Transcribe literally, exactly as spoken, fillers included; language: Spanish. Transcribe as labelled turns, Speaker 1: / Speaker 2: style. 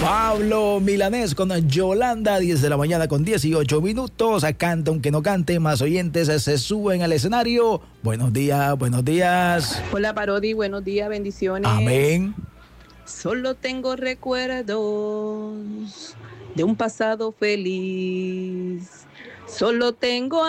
Speaker 1: Pablo Milanés con Yolanda, diez de la mañana con dieciocho minutos. Canta aunque no cante, más oyentes se suben al escenario. Buenos días, buenos días.
Speaker 2: Hola Parodi, buenos días, bendiciones.
Speaker 1: Amén.
Speaker 2: Solo tengo recuerdos de un pasado feliz. Solo tengo